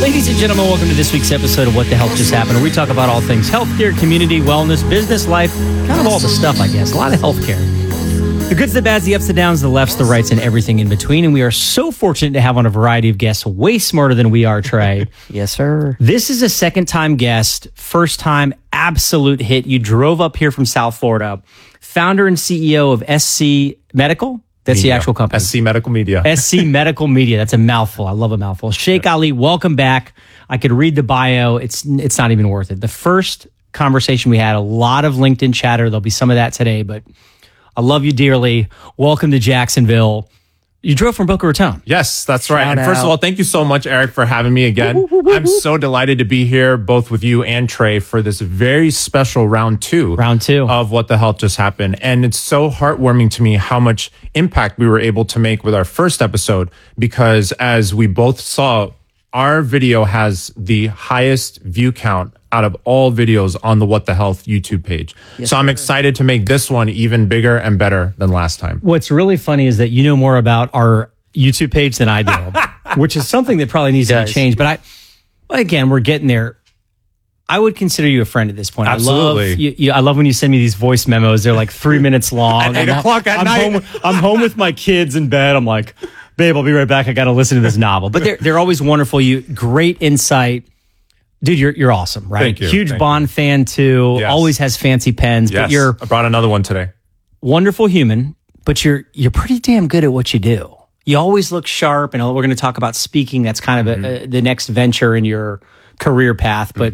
Ladies and gentlemen, welcome to this week's episode of What the Hell Just Happened, where we talk about all things healthcare, community, wellness, business, life, kind of all the stuff, I guess. A lot of healthcare. The goods, the bads, the ups, the downs, the lefts, the rights, and everything in between. And we are so fortunate to have on a variety of guests way smarter than we are, Trey. Yes, sir. This is a second-time guest, first-time absolute hit. You drove up here from South Florida. Founder and CEO of SC Medical. That's Media. the actual company. SC Medical Media. SC Medical Media. That's a mouthful. I love a mouthful. Sheikh Ali, welcome back. I could read the bio. It's not even worth it. The first conversation we had, a lot of LinkedIn chatter. There'll be some of that today, but I love you dearly. Welcome to Jacksonville. You drove from Boca Raton. Yes, that's right. Shout And first out. of all, thank you so much, Eric, for having me again. I'm so delighted to be here, both with you and Trey, for this very special round two of What the Hell Just Happened. And it's so heartwarming to me how much impact we were able to make with our first episode, because as we both saw, our video has the highest view count out of all videos on the What the Health YouTube page. So I'm excited to make this one even bigger and better than last time. What's really funny is that you know more about our YouTube page than I do, which is something that probably needs to be changed. But again, we're getting there. I would consider you a friend at this point. Absolutely. I love when you send me these voice memos. They're like 3 minutes long. At 8 o'clock at night. I'm home with my kids in bed. I'm like, babe, I'll be right back. I got to listen to this novel. But they're always wonderful. Great insight. Dude, you're awesome, right? Thank you. Huge Thank Bond fan too. Yes. Always has fancy pens. Yes, But you're I brought another one today. wonderful human, but you're pretty damn good at what you do. You always look sharp, and we're going to talk about speaking. That's kind of the next venture in your career path. But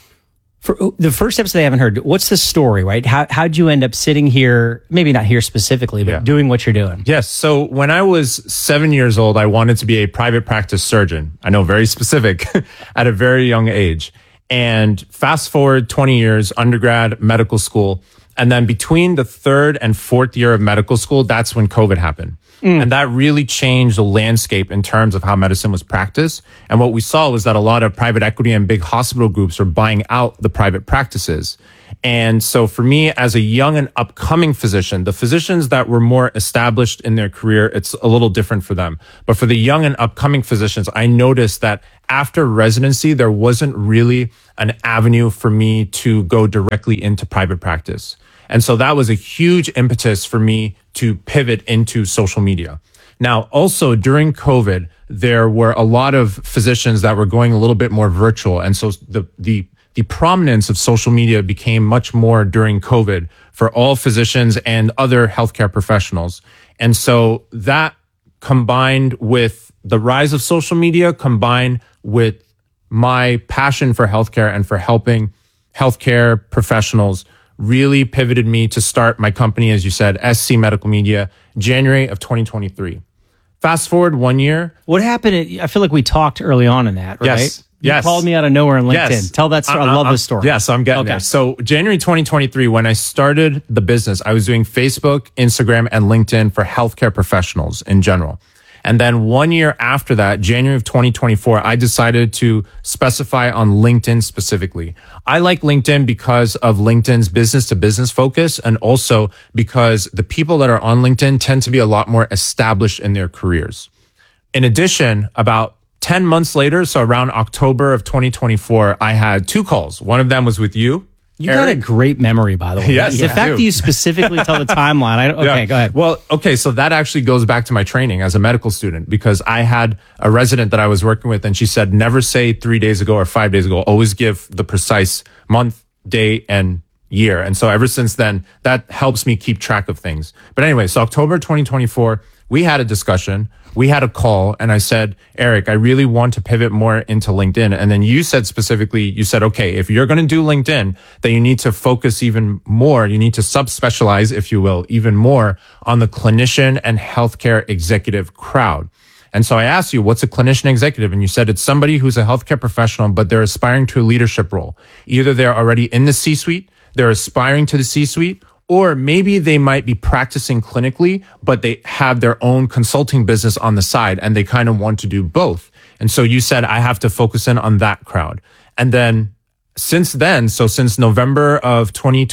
for the first episode I haven't heard, what's the story, right? How'd you end up sitting here, maybe not here specifically, but doing what you're doing? Yes. So when I was 7 years old, I wanted to be a private practice surgeon. I know, very specific at a very young age. And fast forward 20 years, undergrad, medical school. And then between the third and fourth year of medical school, that's when COVID happened. And that really changed the landscape in terms of how medicine was practiced. And what we saw was that a lot of private equity and big hospital groups were buying out the private practices. And so for me, as a young and upcoming physician, the physicians that were more established in their career, it's a little different for them. But for the young and upcoming physicians, I noticed that after residency, there wasn't really an avenue for me to go directly into private practice. And so that was a huge impetus for me to pivot into social media. Now, also during COVID, there were a lot of physicians that were going a little bit more virtual. And so the prominence of social media became much more during COVID for all physicians and other healthcare professionals. And so that combined with the rise of social media, combined with my passion for healthcare and for helping healthcare professionals, really pivoted me to start my company, as you said, SC Medical Media, January of 2023. Fast forward 1 year. What happened? I feel like we talked early on in that, right? Yes. You called me out of nowhere on LinkedIn. Yes. Tell that story. I love this story. Yeah, so I'm getting there. So January 2023, when I started the business, I was doing Facebook, Instagram, and LinkedIn for healthcare professionals in general. And then 1 year after that, January of 2024, I decided to specify on LinkedIn specifically. I like LinkedIn because of LinkedIn's business to business focus, and also because the people that are on LinkedIn tend to be a lot more established in their careers. In addition, about 10 months later, so around October of 2024, I had 2 calls. One of them was with you. You got a great memory, by the way. Yes, The I fact do. that you specifically tell the timeline. Okay, go ahead. Well, okay, so that actually goes back to my training as a medical student, because I had a resident that I was working with, and she said, never say 3 days ago or 5 days ago. Always give the precise month, day, and year. And so ever since then, that helps me keep track of things. But anyway, so October 2024, we had a discussion. We had a call, and I said, Eric, I really want to pivot more into LinkedIn. And then you said specifically, you said, okay, if you're going to do LinkedIn, then you need to focus even more. You need to subspecialize, if you will, even more on the clinician and healthcare executive crowd. And so I asked you, what's a clinician executive? And you said it's somebody who's a healthcare professional, but they're aspiring to a leadership role. Either they're already in the C-suite, they're aspiring to the C-suite, or maybe they might be practicing clinically, but they have their own consulting business on the side and they kind of want to do both. And so you said, I have to focus in on that crowd. And then since then, so since November of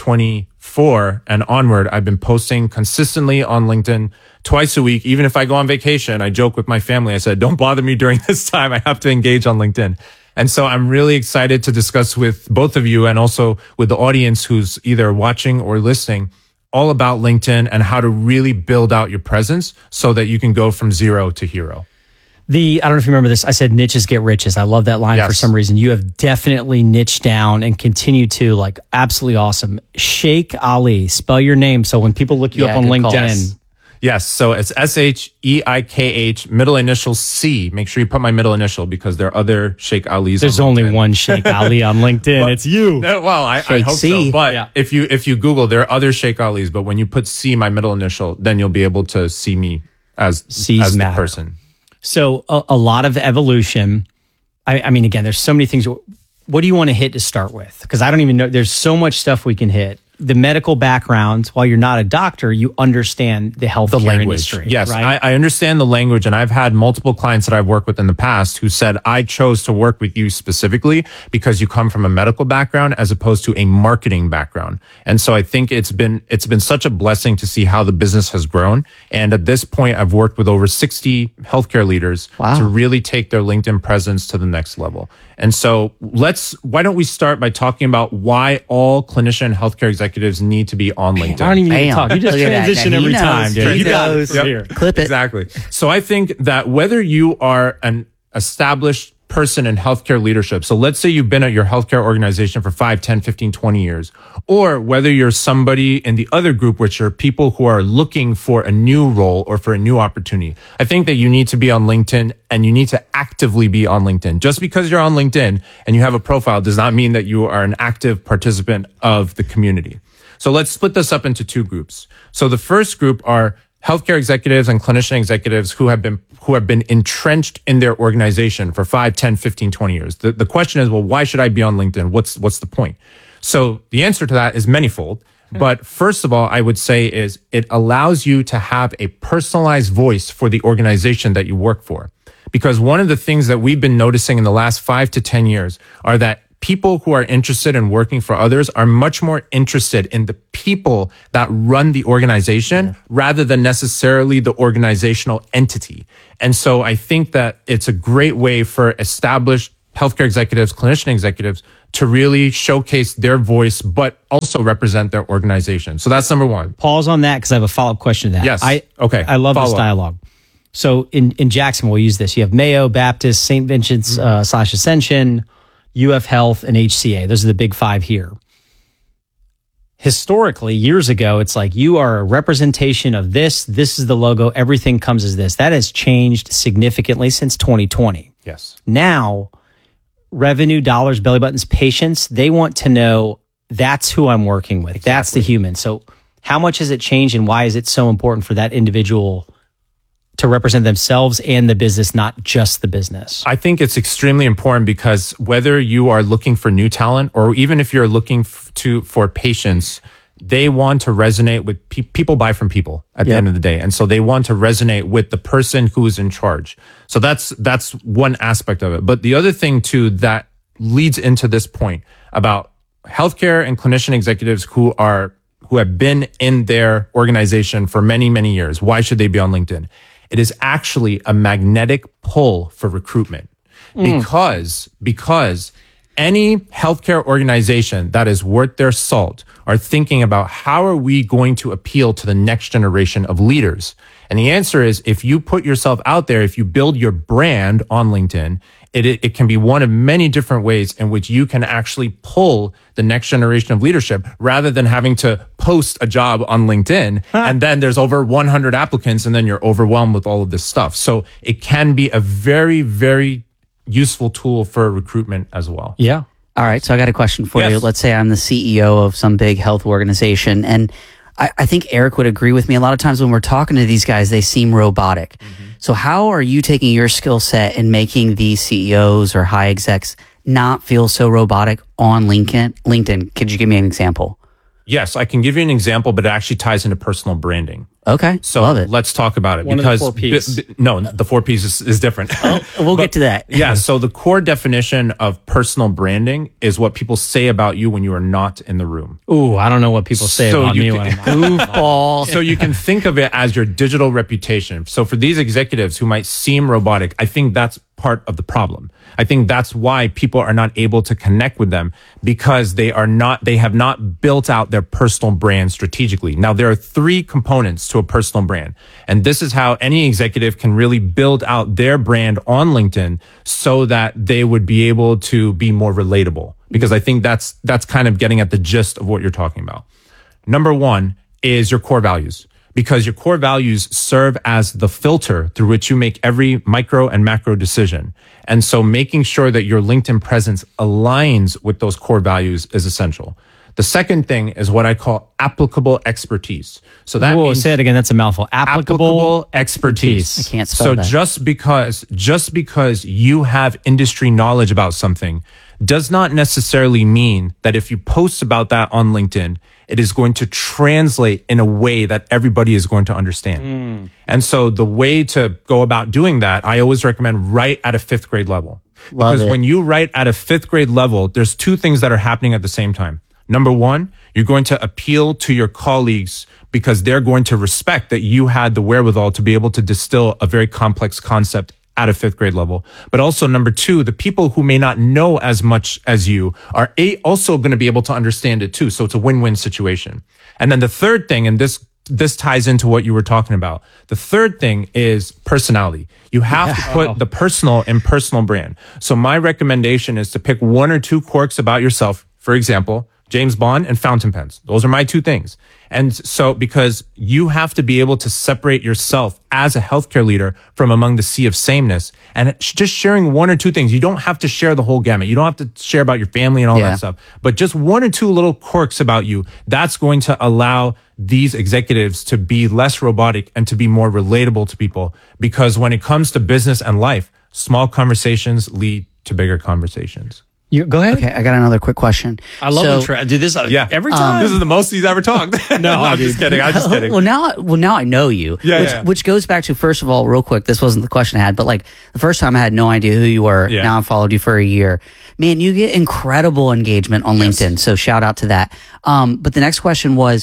2024 and onward, I've been posting consistently on LinkedIn twice a week. Even if I go on vacation, I joke with my family. I said, don't bother me during this time. I have to engage on LinkedIn. And so I'm really excited to discuss with both of you and also with the audience who's either watching or listening all about LinkedIn and how to really build out your presence so that you can go from zero to hero. I don't know if you remember this. I said niches get riches. I love that line for some reason. You have definitely niched down and continue to, like, absolutely awesome. Sheikh Ali, spell your name so when people look you up on LinkedIn. Yes. So it's SHEIKH, middle initial C. Make sure you put my middle initial because there are other Sheikh Alis. There's only one Sheikh Ali on LinkedIn. It's you. Well, I hope so. But if you Google, there are other Sheikh Alis. But when you put C, my middle initial, then you'll be able to see me as the person. So a lot of evolution. I mean, again, there's so many things. What do you want to hit to start with? Because I don't even know. There's so much stuff we can hit. The medical background, while you're not a doctor, you understand the healthcare industry. Yes, right? I understand the language, and I've had multiple clients that I've worked with in the past who said, I chose to work with you specifically because you come from a medical background as opposed to a marketing background. And so I think it's been such a blessing to see how the business has grown. And at this point, I've worked with over 60 healthcare leaders to really take their LinkedIn presence to the next level. And so why don't we start by talking about why all clinician and healthcare executives need to be on LinkedIn? I don't even need to talk. You just transition every time, dude. You got it. Yep. Clip it. Exactly. So I think that whether you are an established person in healthcare leadership, so let's say you've been at your healthcare organization for 5, 10, 15, 20 years, or whether you're somebody in the other group, which are people who are looking for a new role or for a new opportunity, I think that you need to be on LinkedIn and you need to actively be on LinkedIn. Just because you're on LinkedIn and you have a profile does not mean that you are an active participant of the community. So let's split this up into two groups. So the first group are healthcare executives and clinician executives who have been entrenched in their organization for 5, 10, 15, 20 years. The question is, well, why should I be on LinkedIn? What's the point? So the answer to that is manifold. But first of all, I would say is it allows you to have a personalized voice for the organization that you work for. Because one of the things that we've been noticing in the last 5 to 10 years are that people who are interested in working for others are much more interested in the people that run the organization rather than necessarily the organizational entity. And so I think that it's a great way for established healthcare executives, clinician executives to really showcase their voice, but also represent their organization. So that's number one. Pause on that because I have a follow-up question to that. Yes. I love this dialogue. So in Jacksonville, we use this. You have Mayo, Baptist, St. Vincent's / Ascension, UF Health, and HCA. Those are the big five here. Historically, years ago, it's like you are a representation of this. This is the logo. Everything comes as this. That has changed significantly since 2020. Yes. Now, revenue, dollars, belly buttons, patients, they want to know that's who I'm working with. Exactly. That's the human. So how much has it changed and why is it so important for that individual to represent themselves and the business, not just the business? I think it's extremely important because whether you are looking for new talent or even if you're looking for patients, they want to resonate with people buy from people at the end of the day. And so they want to resonate with the person who is in charge. So that's one aspect of it. But the other thing too, that leads into this point about healthcare and clinician executives who have been in their organization for many, many years. Why should they be on LinkedIn? It is actually a magnetic pull for recruitment because any healthcare organization that is worth their salt are thinking about how are we going to appeal to the next generation of leaders? And the answer is if you put yourself out there, if you build your brand on LinkedIn, it can be one of many different ways in which you can actually pull the next generation of leadership rather than having to post a job on LinkedIn and then there's over 100 applicants and then you're overwhelmed with all of this stuff. So it can be a very, very useful tool for recruitment as well. Yeah. All right. So I got a question for you. Let's say I'm the CEO of some big health organization and I think Eric would agree with me. A lot of times when we're talking to these guys, they seem robotic. Mm-hmm. So how are you taking your skill set and making these CEOs or high execs not feel so robotic on LinkedIn? Could you give me an example? Yes, I can give you an example, but it actually ties into personal branding. Okay, so love it. Let's talk about it. One because of the 4 Ps. No, the 4 Ps is different. We'll get to that. Yeah, so the core definition of personal branding is what people say about you when you are not in the room. Ooh, I don't know what people say about me when I'm not. Goofball. So you can think of it as your digital reputation. So for these executives who might seem robotic, I think that's part of the problem. I think that's why people are not able to connect with them, because they have not built out their personal brand strategically. Now, there are 3 components to a personal brand. And this is how any executive can really build out their brand on LinkedIn so that they would be able to be more relatable. Because I think that's kind of getting at the gist of what you're talking about. Number 1 is your core values, because your core values serve as the filter through which you make every micro and macro decision. And so making sure that your LinkedIn presence aligns with those core values is essential. The second thing is what I call applicable expertise. So that means, say it again. That's a mouthful. Applicable expertise. I can't spell that. So just because you have industry knowledge about something does not necessarily mean that if you post about that on LinkedIn, it is going to translate in a way that everybody is going to understand. And so the way to go about doing that, I always recommend write at a 5th grade level. Because when you write at a 5th grade level, there's 2 things that are happening at the same time. Number 1, you're going to appeal to your colleagues because they're going to respect that you had the wherewithal to be able to distill a very complex concept at a 5th grade level. But also number 2, the people who may not know as much as you are also going to be able to understand it too. So it's a win-win situation. And then the third thing, and this ties into what you were talking about. The third thing is personality. You have to put the personal in personal brand. So my recommendation is to pick 1 or 2 quirks about yourself. For example, James Bond and fountain pens. Those are my 2 things. And so because you have to be able to separate yourself as a healthcare leader from among the sea of sameness, and just sharing 1 or 2 things. You don't have to share the whole gamut. You don't have to share about your family and all that stuff, but just 1 or 2 little quirks about you. That's going to allow these executives to be less robotic and to be more relatable to people. Because when it comes to business and life, small conversations lead to bigger conversations. You go ahead. Okay, I got another quick question. I love the do this every time. This is the most he's ever talked. No, I'm just kidding. I'm just kidding. Well, now I know you. Which goes back to, first of all, real quick, this wasn't the question I had, but like the first time I had no idea who you were. Yeah. Now I've followed you for a year. Man, you get incredible engagement on LinkedIn. So shout out to that. But the next question was,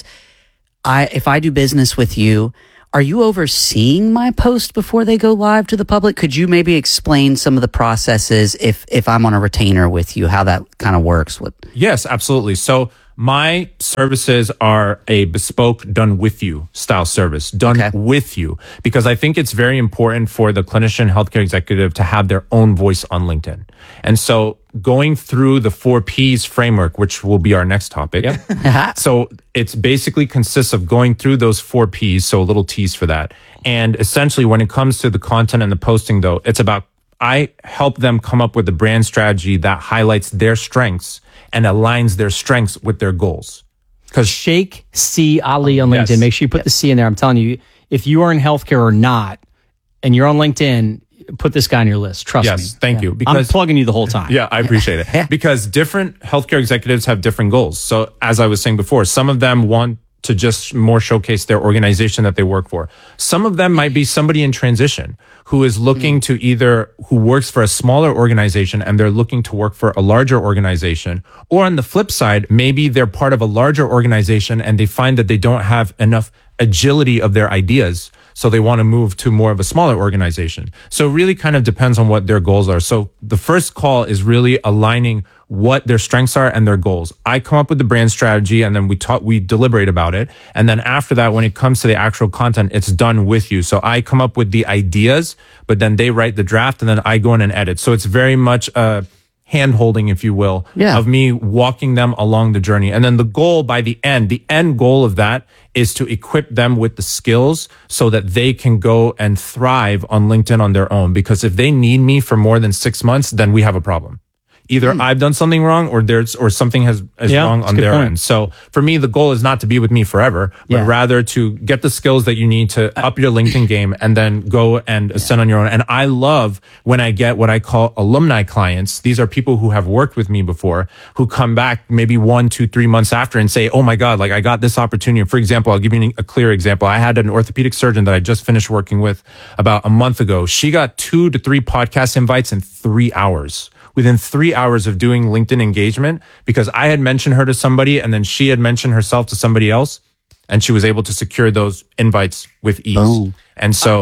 if I do business with you, are you overseeing my post before they go live to the public? Could you maybe explain some of the processes if I'm on a retainer with you, how that kind of works? Yes, absolutely. So my services are a bespoke done with you style service, with you, because I think it's very important for the clinician healthcare executive to have their own voice on LinkedIn. And so going through the 4 Ps framework, which will be our next topic. Yep. So it's basically consists of going through those 4 Ps. So a little tease for that. And essentially when it comes to the content and the posting though, it's about, I help them come up with a brand strategy that highlights their strengths and aligns their strengths with their goals. Because Sheikh C. Ali on LinkedIn, make sure you put the C in there. I'm telling you, if you are in healthcare or not, and you're on LinkedIn, put this guy on your list. Trust me. Yes, thank you. Because I'm plugging you the whole time. Yeah, I appreciate it. Because different healthcare executives have different goals. So as I was saying before, some of them want to just more showcase their organization that they work for. Some of them might be somebody in transition who is looking to who works for a smaller organization and they're looking to work for a larger organization. Or on the flip side, maybe they're part of a larger organization and they find that they don't have enough agility of their ideas. So they want to move to more of a smaller organization. So it really kind of depends on what their goals are. So the first call is really aligning what their strengths are and their goals. I come up with the brand strategy and then we deliberate about it. And then after that, when it comes to the actual content, it's done with you. So I come up with the ideas, but then they write the draft and then I go in and edit. So it's very much hand holding, if you will, of me walking them along the journey. And then the goal by the end goal of that is to equip them with the skills so that they can go and thrive on LinkedIn on their own. Because if they need me for more than 6 months, then we have a problem. Either I've done something wrong or something is wrong on their end. So for me, the goal is not to be with me forever, but rather to get the skills that you need to up your LinkedIn game and then go and ascend on your own. And I love when I get what I call alumni clients. These are people who have worked with me before, who come back maybe 1, 2, 3 months after and say, oh my God, like I got this opportunity. For example, I'll give you a clear example. I had an orthopedic surgeon that I just finished working with about a month ago. She got 2 to 3 podcast invites in 3 hours. Within 3 hours of doing LinkedIn engagement, because I had mentioned her to somebody and then she had mentioned herself to somebody else and she was able to secure those invites with ease. And so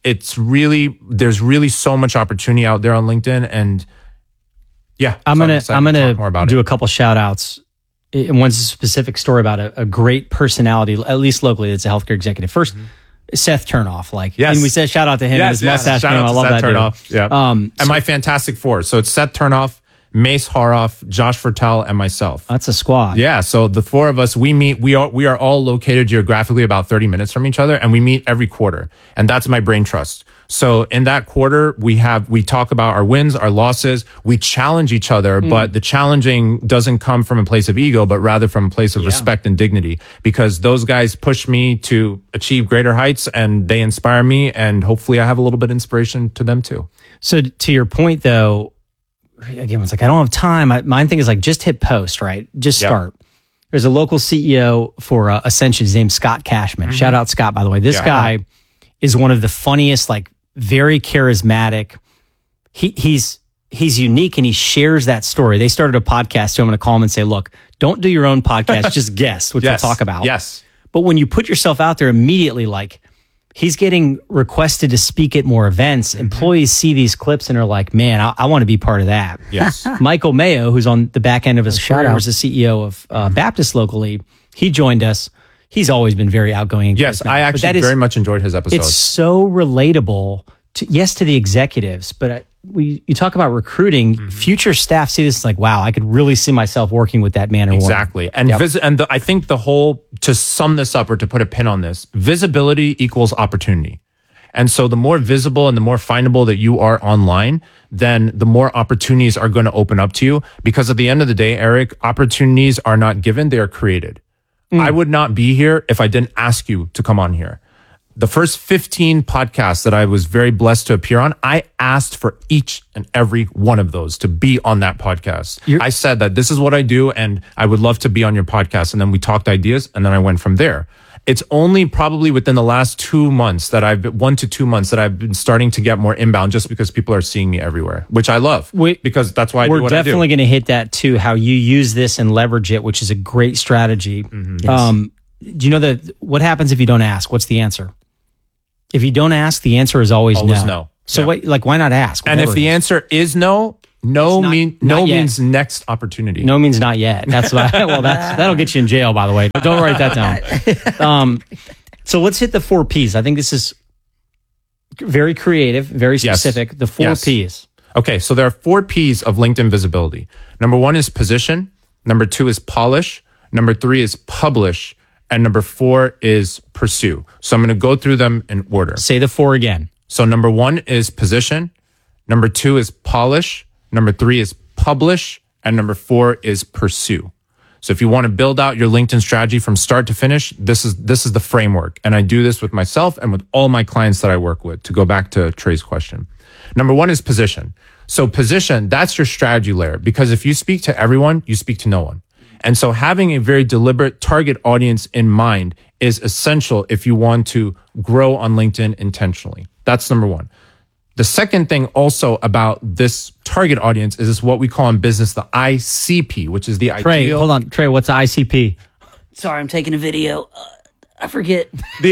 there's really so much opportunity out there on LinkedIn. And yeah, I'm gonna do a couple shout outs. And one's a specific story about a great personality, at least locally, that's a healthcare executive. First, Seth Turnoff. And we said shout out to him and his mustache. Shout out to I love Seth that Turnoff. dude. Yeah. And my Fantastic Four. So it's Seth Turnoff, Mace Haroff, Josh Fertel, and myself. That's a squad. Yeah. So the four of us, we meet. We are all located geographically about 30 minutes from each other, and we meet every quarter. And that's my brain trust. So in that quarter, we talk about our wins, our losses. We challenge each other, but the challenging doesn't come from a place of ego, but rather from a place of respect and dignity, because those guys push me to achieve greater heights and they inspire me. And hopefully I have a little bit of inspiration to them too. So to your point though, again, it's like, I don't have time. My thing is like, just hit post, right? Just start. There's a local CEO for Ascension. His name's Scott Cashman. Shout out Scott, by the way. This guy is one of the funniest, like very charismatic. He's unique and he shares that story. They started a podcast, so I'm going to call him and say, look, don't do your own podcast. Just guess, which we'll talk about. Yes. But when you put yourself out there immediately, like, he's getting requested to speak at more events. Employees see these clips and are like, man, I want to be part of that. Yes. Michael Mayo, who's on the back end of his career, was the CEO of Baptist locally. He joined us. He's always been very outgoing. And yes, I actually very much enjoyed his episodes. It's so relatable to the executives, but you talk about recruiting. Future staff see this like, wow, I could really see myself working with that man or woman. Exactly. And I think to sum this up or to put a pin on this, visibility equals opportunity. And so the more visible and the more findable that you are online, then the more opportunities are going to open up to you. Because at the end of the day, Eric, opportunities are not given, they are created. I would not be here if I didn't ask you to come on here. The first 15 podcasts that I was very blessed to appear on, I asked for each and every one of those to be on that podcast. I said that this is what I do and I would love to be on your podcast. And then we talked ideas and then I went from there. It's only probably within the last 2 months that 1 to 2 months that I've been starting to get more inbound just because people are seeing me everywhere, which I love because that's why I do what I do. We're definitely going to hit that too, how you use this and leverage it, which is a great strategy. Do you know what happens if you don't ask? What's the answer? If you don't ask, the answer is always no. So why not ask? And if the answer is no means next opportunity. No means not yet. That's why. That'll get you in jail, by the way. Don't write that down. So let's hit the 4 Ps. I think this is very creative, very specific. Yes. The 4 Ps. Okay, so there are 4 Ps of LinkedIn visibility. Number 1 is position. Number 2 is polish. Number 3 is publish. And number 4 is pursue. So I'm going to go through them in order. Say the 4 again. So number 1 is position. Number 2 is polish. Number 3 is publish. And number 4 is pursue. So if you want to build out your LinkedIn strategy from start to finish, this is the framework. And I do this with myself and with all my clients that I work with, to go back to Trey's question. Number 1 is position. So position, that's your strategy layer, because if you speak to everyone, you speak to no one. And so having a very deliberate target audience in mind is essential if you want to grow on LinkedIn intentionally. That's number 1. The second thing also about this target audience is what we call in business the ICP, which is the Trey, hold on. Trey, what's the ICP? Sorry, I'm taking a video. I forget.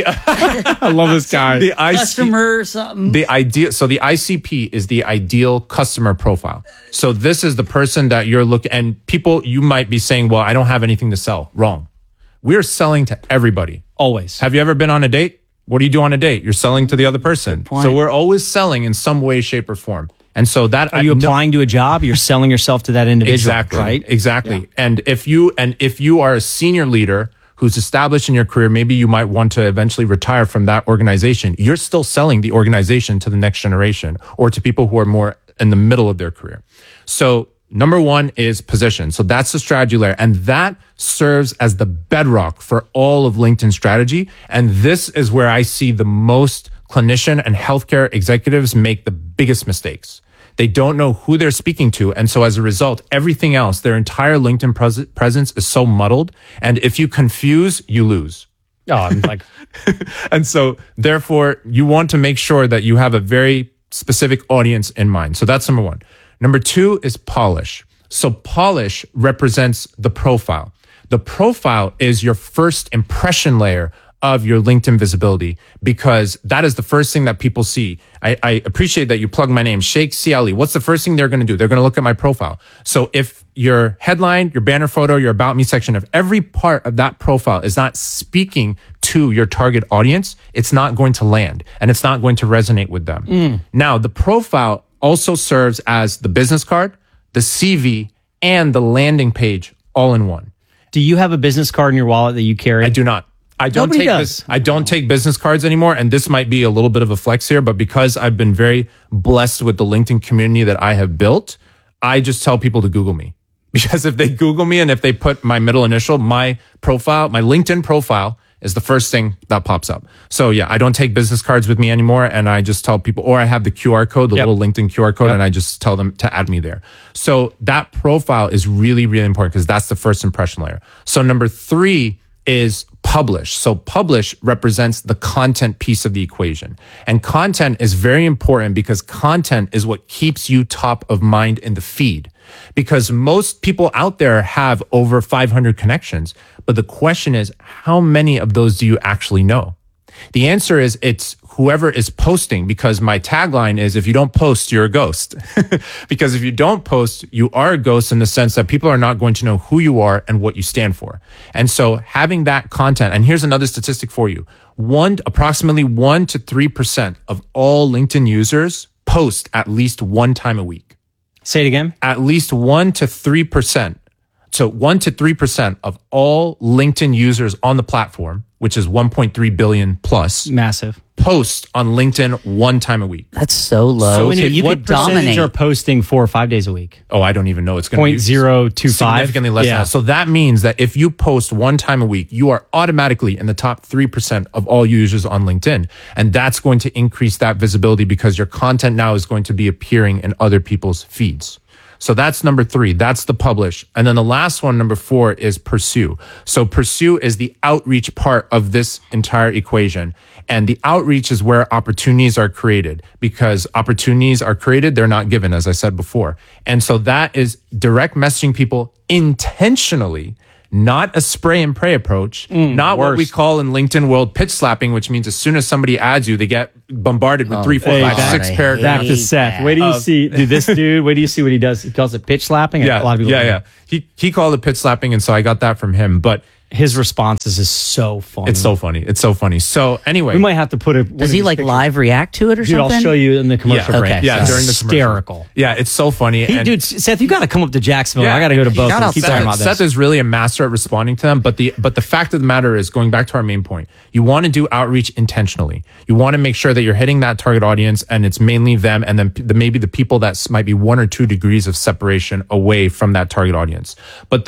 I love this guy. The customer or something. So the ICP is the ideal customer profile. So this is the person that you're looking, and people, you might be saying, well, I don't have anything to sell. Wrong. We're selling to everybody. Always. Have you ever been on a date? What do you do on a date? You're selling to the other person. So we're always selling in some way, shape, or form. And so that are you applying to a job? You're selling yourself to that individual. Exactly. Right? Exactly. Yeah. And if you are a senior leader who's established in your career, maybe you might want to eventually retire from that organization. You're still selling the organization to the next generation or to people who are more in the middle of their career. So number 1 is position. So that's the strategy layer. And that serves as the bedrock for all of LinkedIn strategy. And this is where I see the most clinician and healthcare executives make the biggest mistakes. They don't know who they're speaking to. And so as a result, everything else, their entire LinkedIn presence is so muddled. And if you confuse, you lose. Oh, I'm like, and so therefore you want to make sure that you have a very specific audience in mind. So that's number 1. Number 2 is polish. So polish represents the profile. The profile is your first impression layer of your LinkedIn visibility, because that is the first thing that people see. I appreciate that you plug my name, Sheikh C. Ali. What's the first thing they're going to do? They're going to look at my profile. So if your headline, your banner photo, your about me section, if every part of that profile is not speaking to your target audience, it's not going to land and it's not going to resonate with them. Now, the profile also serves as the business card, the CV, and the landing page all in one. Do you have a business card in your wallet that you carry? I do not. I don't take business cards anymore. And this might be a little bit of a flex here, but because I've been very blessed with the LinkedIn community that I have built, I just tell people to Google me. Because if they Google me and if they put my middle initial, my profile, my LinkedIn profile is the first thing that pops up. So yeah, I don't take business cards with me anymore. And I just tell people, or I have the QR code, the little LinkedIn QR code, and I just tell them to add me there. So that profile is really, really important because that's the first impression layer. So number 3 is publish. So publish represents the content piece of the equation. And content is very important because content is what keeps you top of mind in the feed. Because most people out there have over 500 connections. But the question is, how many of those do you actually know? The answer is it's whoever is posting, because my tagline is, if you don't post, you're a ghost. Because if you don't post, you are a ghost in the sense that people are not going to know who you are and what you stand for. And so having that content, and here's another statistic for you. Approximately 1 to 3% of all LinkedIn users post at least one time a week. Say it again. At least 1 to 3%. So 1 to 3% of all LinkedIn users on the platform, which is 1.3 billion plus, massive, post on LinkedIn one time a week. That's so low. So you what could dominate. Are posting 4 or 5 days a week? Oh, I don't even know. It's going to be 0.025. Significantly less than that. So that means that if you post one time a week, you are automatically in the top 3% of all users on LinkedIn. And that's going to increase that visibility because your content now is going to be appearing in other people's feeds. So that's number 3. That's the publish. And then the last one, number 4, is pursue. So pursue is the outreach part of this entire equation. And the outreach is where opportunities are created, because opportunities are created, they're not given, as I said before. And so that is direct messaging people intentionally, not a spray and pray approach, not what we call in LinkedIn world pitch slapping, which means as soon as somebody adds you, they get bombarded with 3, 4, 5, 6 paragraphs. Back to Seth. Where do you see this dude? Where do you see what he does? He calls it pitch slapping. Yeah, a lot of people He called it pitch slapping, and so I got that from him. But his responses is so funny. It's so funny. It's so funny. So anyway, we might have to put it. Does he like live react to it or something? I'll show you in the commercial break. Okay. Yeah, during the hysterical. Yeah, it's so funny. Dude, Seth, you got to come up to Jacksonville. I got to go to both. Keep talking about this. Seth is really a master at responding to them. But the fact of the matter is, going back to our main point, you want to do outreach intentionally. You want to make sure that you're hitting that target audience, and it's mainly them, and then maybe the people that might be 1 or 2 degrees of separation away from that target audience. But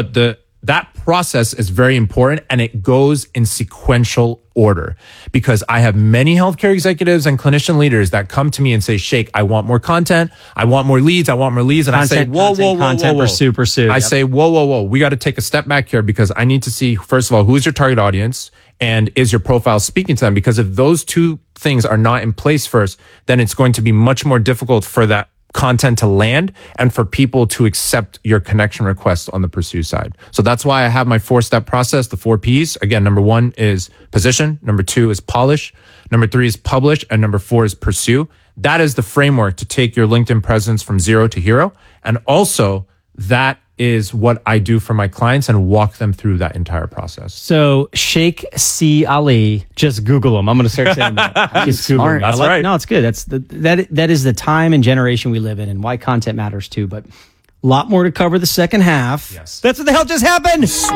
that process is very important, and it goes in sequential order, because I have many healthcare executives and clinician leaders that come to me and say, Sheikh, I want more content. I want more leads. And I say, whoa. Pursue. I say, whoa. We got to take a step back here, because I need to see, first of all, who's your target audience and is your profile speaking to them? Because if those 2 things are not in place first, then it's going to be much more difficult for that content to land and for people to accept your connection request on the pursue side. So that's why I have my 4-step process, the 4 P's. Again, number 1 is position. Number 2 is polish. Number 3 is publish. And number 4 is pursue. That is the framework to take your LinkedIn presence from 0 to hero. And also that is what I do for my clients and walk them through that entire process. So Sheikh C. Ali, just Google him. I'm going to start saying that. Just Google him. That's right. No, it's good. That is the time and generation we live in, and why content matters too. But a lot more to cover the second half. Yes. That's what the hell just happened.